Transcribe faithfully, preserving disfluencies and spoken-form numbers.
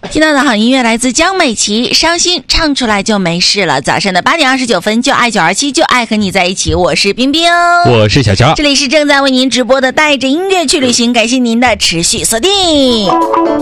听到的好音乐来自江美琪，伤心唱出来就没事了。早上的八点二十九分，就爱九二七，就爱和你在一起。我是冰冰， 我是小乔， 这里是正在为您直播的带着音乐去旅行，感谢您的持续锁定。